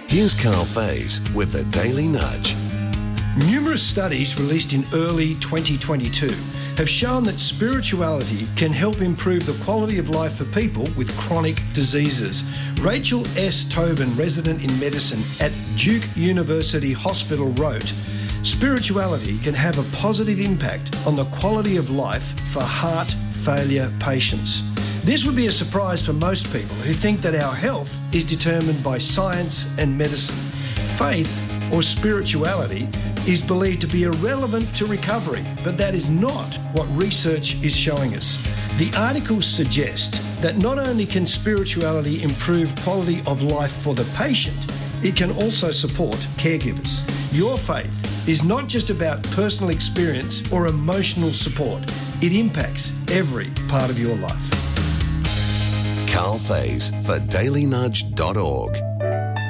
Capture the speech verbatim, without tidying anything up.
Here's Carl Faze with the Daily Nudge. Numerous studies released in early twenty twenty-two have shown that spirituality can help improve the quality of life for people with chronic diseases. Rachel S. Tobin, resident in medicine at Duke University Hospital, wrote, "Spirituality can have a positive impact on the quality of life for heart failure patients." This would be a surprise for most people who think that our health is determined by science and medicine. Faith or spirituality is believed to be irrelevant to recovery, but that is not what research is showing us. The articles suggest that not only can spirituality improve quality of life for the patient, it can also support caregivers. Your faith is not just about personal experience or emotional support. It impacts every part of your life. Carl Faze for daily nudge dot org.